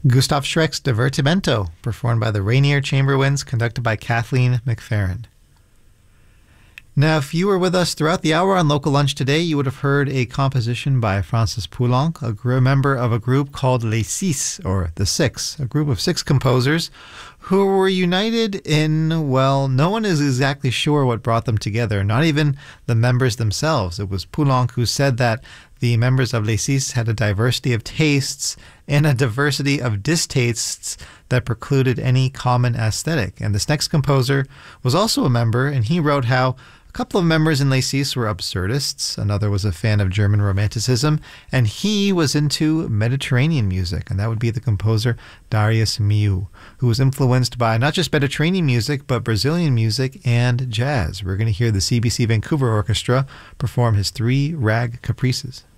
Gustav Schreck's Divertimento, performed by the Rainier Chamberwinds, conducted by Kathleen McFerrin. Now, if you were with us throughout the hour on Local Lunch today, you would have heard a composition by Francis Poulenc, a member of a group called Les Six, or The Six, a group of 6 composers who were united in, well, no one is exactly sure what brought them together, not even the members themselves. It was Poulenc who said that the members of Les Six had a diversity of tastes and a diversity of distastes that precluded any common aesthetic. And this next composer was also a member, and he wrote how a couple of members in Les Six were absurdists, another was a fan of German Romanticism, and he was into Mediterranean music, and that would be the composer Darius Milhaud, who was influenced by not just Mediterranean music, but Brazilian music and jazz. We're going to hear the CBC Vancouver Orchestra perform his 3 Rag Caprices.